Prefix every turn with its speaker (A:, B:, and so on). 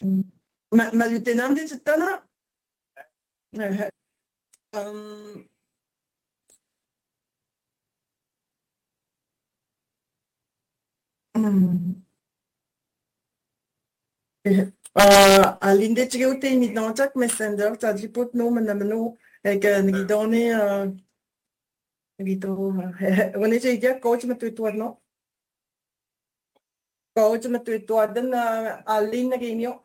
A: Ma lieutenant dit c'est là. Um, Alinde chegou te imidão chak messenger tá de put no manamano é que nigidone nigito wala siya dia coach matutuad no coach matutuad na alin na ginyo